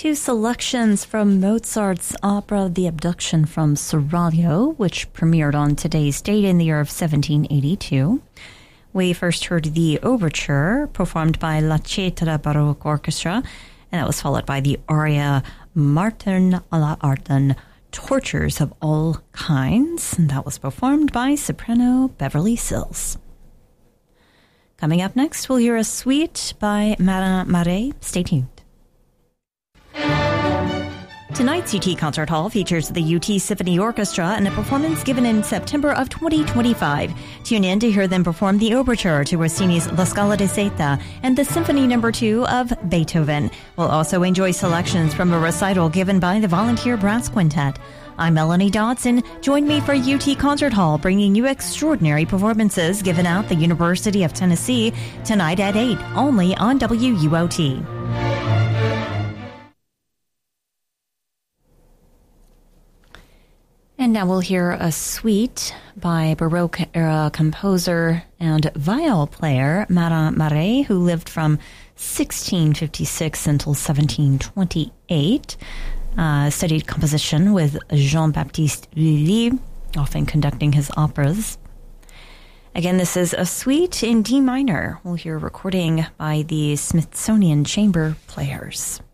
Two selections from Mozart's opera The Abduction from Seraglio, which premiered on today's date in the year of 1782. We first heard the overture performed by La Cetra Baroque Orchestra, and that was followed by the aria Martin alla Arden, Tortures of All Kinds, and that was performed by soprano Beverly Sills. Coming up next, we'll hear a suite by Marin Marais. Stay tuned. Tonight's UT Concert Hall features the UT Symphony Orchestra and a performance given in September of 2025. Tune in to hear them perform the overture to Rossini's La Scala di Seta and the Symphony No. 2 of Beethoven. We'll also enjoy selections from a recital given by the Volunteer Brass Quintet. I'm Melanie Dodson. Join me for UT Concert Hall, bringing you extraordinary performances given at the University of Tennessee tonight at 8, only on WUOT. And now we'll hear a suite by Baroque-era composer and viol player Marin Marais, who lived from 1656 until 1728. Studied composition with Jean-Baptiste Lully, often conducting his operas. Again, this is a suite in D minor. We'll hear a recording by the Smithsonian Chamber Players.